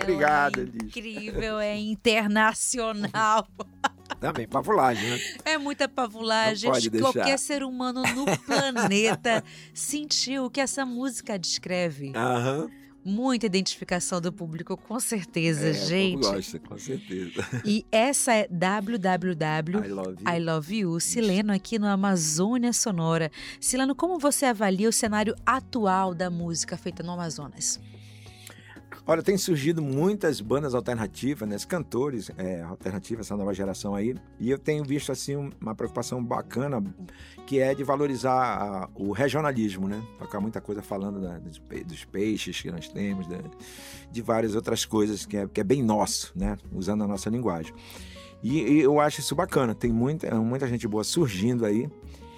Obrigado, é Elis. incrível, é internacional. Também, pavulagem, né? É muita pavulagem. Não Acho pode que deixar. qualquer ser humano no planeta sentiu o que essa música descreve. Aham. Muita identificação do público, com certeza, O gente. povo gosta, com certeza. E essa é www. I love you. I Love You, Sileno aqui no Amazônia Sonora. Sileno, como você avalia o cenário atual da música feita no Amazonas? Olha, tem surgido muitas bandas alternativas, né? Cantores alternativos, essa nova geração aí. E eu tenho visto, assim, uma preocupação bacana, que é de valorizar o regionalismo, né? Tocar muita coisa falando dos peixes que nós temos, de várias outras coisas que é bem nosso, né? Usando a nossa linguagem. E eu acho isso bacana. Tem muita gente boa surgindo aí.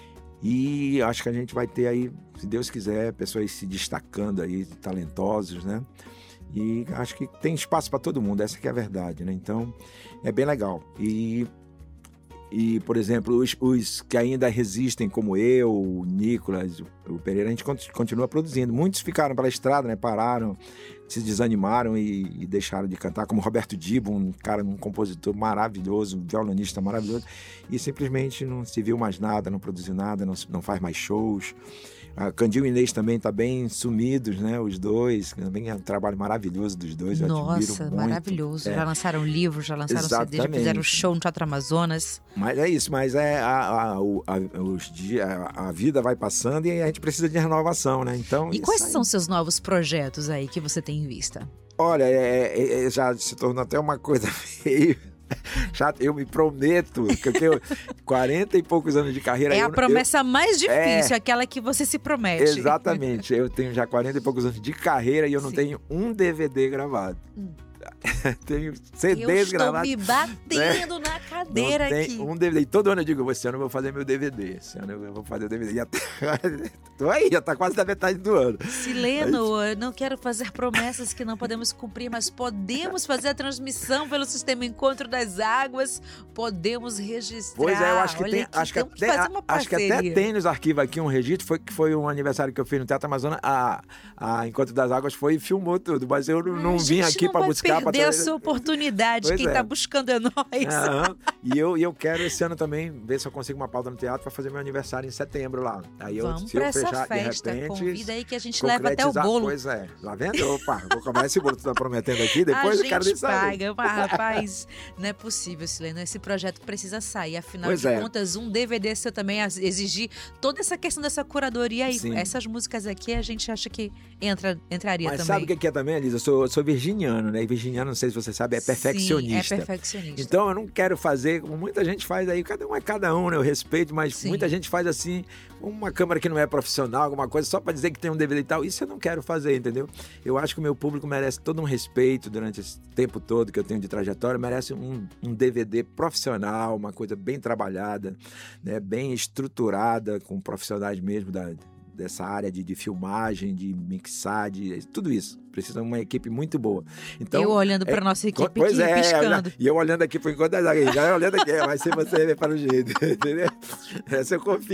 E acho que a gente vai ter aí, se Deus quiser, pessoas se destacando aí, talentosos, né? E acho que tem espaço para todo mundo, essa que é a verdade, né? Então, é bem legal. E por exemplo, os que ainda resistem, como eu, o Nicolas, o Pereira, a gente continua produzindo. Muitos ficaram pela estrada, né? Pararam, se desanimaram e deixaram de cantar, como Roberto Dibo, um compositor maravilhoso, um violonista maravilhoso, e simplesmente não se viu mais nada, não produziu nada, não faz mais shows. A Candil e Inês também tá bem sumidos, né? Os dois, também é um trabalho maravilhoso dos dois. Nossa, maravilhoso. Já lançaram livro, já lançaram CD, já fizeram show no Teatro Amazonas. Mas é isso, a vida vai passando e a gente precisa de renovação, né? Então, e quais são seus novos projetos aí que você tem em vista? Olha, já se tornou até uma coisa meio chato. Eu me prometo que eu tenho 40 e poucos anos de carreira. É a promessa mais difícil, aquela que você se promete. Exatamente. Eu tenho já 40 e poucos anos de carreira e eu não tenho um DVD gravado. Tenho CDs gravados. Eu estou me batendo na cadeira aqui. Um DVD. E todo ano eu digo, esse ano eu vou fazer meu DVD. Esse ano eu vou fazer o DVD. Tô aí, já tá quase da metade do ano. Sileno, eu não quero fazer promessas que não podemos cumprir, mas podemos fazer a transmissão pelo sistema Encontro das Águas, podemos registrar. Pois é, eu acho que olha tem. Aqui, acho que até tem nos arquivos aqui um registro, que foi um aniversário que eu fiz no Teatro Amazonas. A Encontro das Águas foi e filmou tudo, mas eu não vim aqui para buscar. Perder a sua oportunidade, quem tá buscando é nós. E eu quero esse ano também ver se eu consigo uma pauta no teatro para fazer meu aniversário em setembro lá. Aí vamos para essa festa, de repente, convida aí que a gente leva até o bolo. Pois é, lá vendo? Opa, vou comprar esse bolo que tu tá prometendo aqui, depois eu quero nem saber. Mas rapaz, não é possível, Sileno, esse projeto precisa sair, afinal de contas, um DVD seu também exigir toda essa questão dessa curadoria aí. Sim. Essas músicas aqui a gente acha que entraria também. Mas sabe o que é também, Elisa? Eu sou virginiano, né? E virginiano, não sei se você sabe, é perfeccionista. Sim, é perfeccionista. Então eu não quero fazer, como muita gente faz aí, cada um é cada um, né? Eu respeito, mas muita gente faz assim, uma câmera que não é profissional, alguma coisa, só pra dizer que tem um DVD e tal. Isso eu não quero fazer, entendeu? Eu acho que o meu público merece todo um respeito durante esse tempo todo que eu tenho de trajetória, merece um DVD profissional, uma coisa bem trabalhada, né? Bem estruturada, com profissionais mesmo dessa área de filmagem, de mixar, de tudo isso. Precisa de uma equipe muito boa. Então, eu olhando para nossa equipe aqui, piscando. E eu olhando aqui por enquanto das águas. Já olhando aqui, vai ser você para o jeito, entendeu? Essa eu confio.